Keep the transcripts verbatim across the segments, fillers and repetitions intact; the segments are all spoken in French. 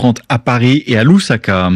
trente à Paris et à Lusaka.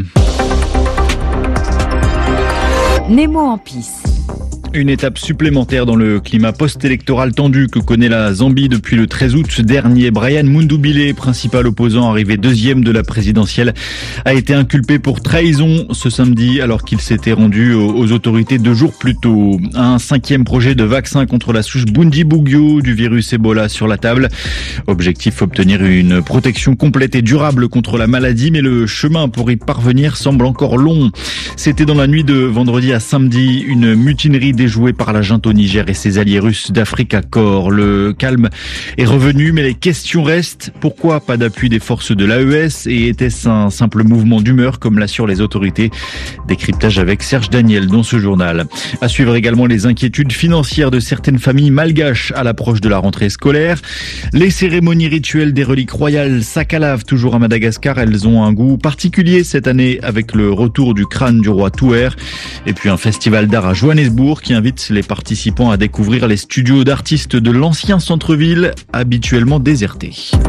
Nemo en pisse. Une étape supplémentaire dans le climat post-électoral tendu que connaît la Zambie depuis le treize août dernier. Brian Mundubile, principal opposant arrivé deuxième de la présidentielle, a été inculpé pour trahison ce samedi alors qu'il s'était rendu aux autorités deux jours plus tôt. Un cinquième projet de vaccin contre la souche Bundibugyo du virus Ebola sur la table. Objectif, obtenir une protection complète et durable contre la maladie, mais le chemin pour y parvenir semble encore long. C'était dans la nuit de vendredi à samedi, une mutinerie déjouée par la junte au Niger et ses alliés russes d'Africa Corps. Le calme est revenu, mais les questions restent. Pourquoi pas d'appui des forces de l'A E S et était-ce un simple mouvement d'humeur comme l'assurent les autorités? Décryptage avec Serge Daniel dans ce journal. À suivre également les inquiétudes financières de certaines familles malgaches à l'approche de la rentrée scolaire. Les cérémonies rituelles des reliques royales s'accalavent toujours à Madagascar. Elles ont un goût particulier cette année avec le retour du crâne du roi Touer. Et puis un festival d'art à Johannesburg qui invite les participants à découvrir les studios d'artistes de l'ancien centre-ville, habituellement déserté.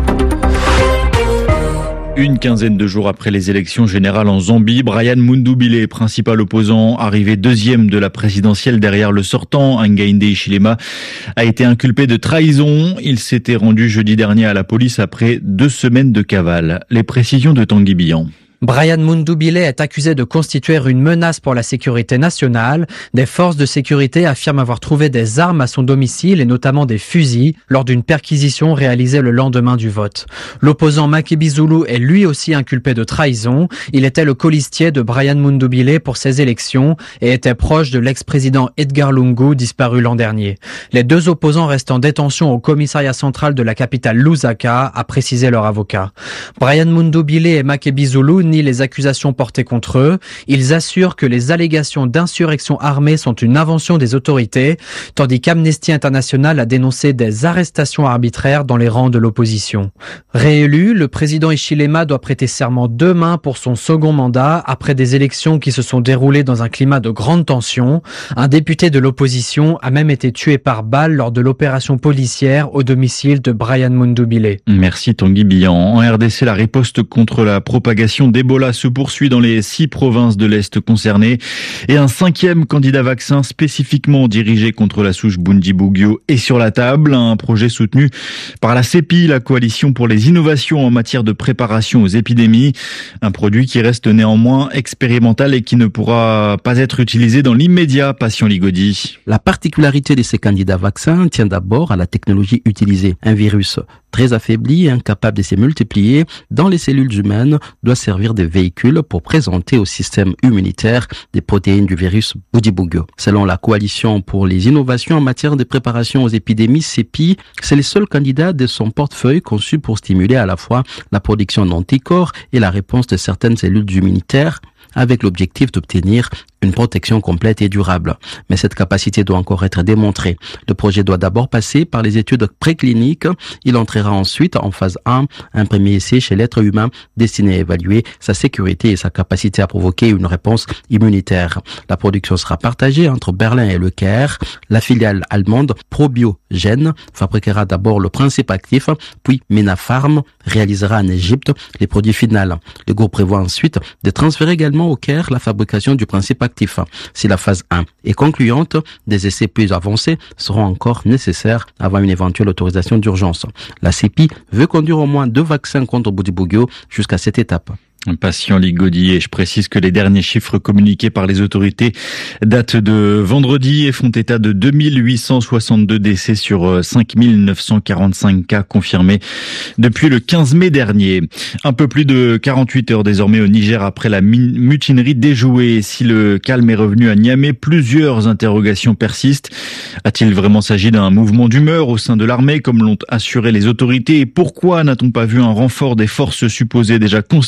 Une quinzaine de jours après les élections générales en Zambie, Brian Mundubile, principal opposant, arrivé deuxième de la présidentielle derrière le sortant, Hakainde Hichilema, a été inculpé de trahison. Il s'était rendu jeudi dernier à la police après deux semaines de cavale. Les précisions de Tanguy Bihan. Brian Mundubile est accusé de constituer une menace pour la sécurité nationale. Des forces de sécurité affirment avoir trouvé des armes à son domicile et notamment des fusils lors d'une perquisition réalisée le lendemain du vote. L'opposant Makebi Zulu est lui aussi inculpé de trahison. Il était le colistier de Brian Mundubile pour ces élections et était proche de l'ex-président Edgar Lungu disparu l'an dernier. Les deux opposants restent en détention au commissariat central de la capitale Lusaka, a précisé leur avocat. Brian Mundubile et Makebi Zulu nient les accusations portées contre eux. Ils assurent que les allégations d'insurrection armée sont une invention des autorités, tandis qu'Amnesty International a dénoncé des arrestations arbitraires dans les rangs de l'opposition. Réélu, le président Hichilema doit prêter serment demain pour son second mandat après des élections qui se sont déroulées dans un climat de grande tension. Un député de l'opposition a même été tué par balle lors de l'opération policière au domicile de Brian Mundubile. Merci Tanguy Bihan. En R D C, la riposte contre la propagation d'Ebola se poursuit dans les six provinces de l'Est concernées et un cinquième candidat vaccin spécifiquement dirigé contre la souche Bundibugyo est sur la table. Un projet soutenu par la C E P I, la coalition pour les innovations en matière de préparation aux épidémies. Un produit qui reste néanmoins expérimental et qui ne pourra pas être utilisé dans l'immédiat. Patient Ligodi. La particularité de ces candidats vaccins tient d'abord à la technologie utilisée. Un virus très affaibli et incapable de se multiplier dans les cellules humaines doit servir de véhicule pour présenter au système immunitaire des protéines du virus Bundibugyo. Selon la coalition pour les innovations en matière de préparation aux épidémies C E P I, c'est le seul candidat de son portefeuille conçu pour stimuler à la fois la production d'anticorps et la réponse de certaines cellules immunitaires avec l'objectif d'obtenir une protection complète et durable. Mais cette capacité doit encore être démontrée. Le projet doit d'abord passer par les études précliniques. Il entrera ensuite en phase un, un premier essai chez l'être humain destiné à évaluer sa sécurité et sa capacité à provoquer une réponse immunitaire. La production sera partagée entre Berlin et Le Caire. La filiale allemande ProbioGen fabriquera d'abord le principe actif, puis Menapharm réalisera en Égypte les produits finaux. Le groupe prévoit ensuite de transférer également au Caire la fabrication du principe actif. Si la phase un est concluante, des essais plus avancés seront encore nécessaires avant une éventuelle autorisation d'urgence. La C E P I veut conduire au moins deux vaccins contre Bundibugyo jusqu'à cette étape. Patient Ligodi, et je précise que les derniers chiffres communiqués par les autorités datent de vendredi et font état de deux mille huit cent soixante-deux décès sur cinq mille neuf cent quarante-cinq cas confirmés depuis le quinze mai dernier. Un peu plus de quarante-huit heures désormais au Niger après la mutinerie déjouée. Si le calme est revenu à Niamey, plusieurs interrogations persistent. A-t-il vraiment s'agi d'un mouvement d'humeur au sein de l'armée, comme l'ont assuré les autorités? Et pourquoi n'a-t-on pas vu un renfort des forces supposées déjà constituées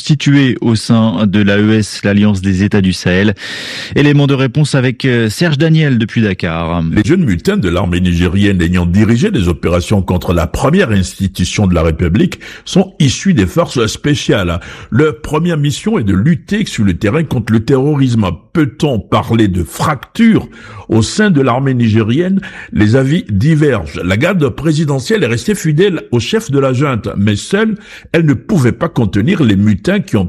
impliqués au sein de l'A E S, l'Alliance des États du Sahel. Élément de réponse avec Serge Daniel depuis Dakar. Les jeunes mutins de l'armée nigérienne ayant dirigé des opérations contre la première institution de la République sont issus des forces spéciales. Leur première mission est de lutter sur le terrain contre le terrorisme. Peut-on parler de fracture au sein de l'armée nigérienne? Les avis divergent. La garde présidentielle est restée fidèle au chef de la junte, mais seule, elle ne pouvait pas contenir les mutins qui ont